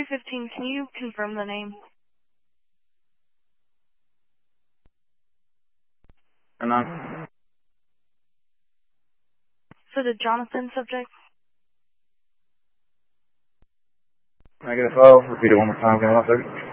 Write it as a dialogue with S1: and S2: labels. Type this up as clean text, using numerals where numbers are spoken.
S1: 315, can you confirm the name?
S2: Unknown.
S1: For the Jonathan subject?
S2: Negative 12, repeat it one more time, again, 1 second.